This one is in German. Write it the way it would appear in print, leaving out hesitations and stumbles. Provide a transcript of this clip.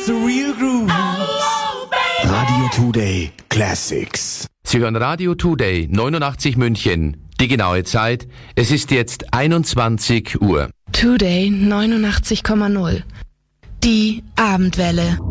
It's the real groove. Radio Today Classics. Sie hören Radio Today 89 München. Die genaue Zeit, es ist jetzt 21 Uhr. Today 89,0. Die Abendwelle.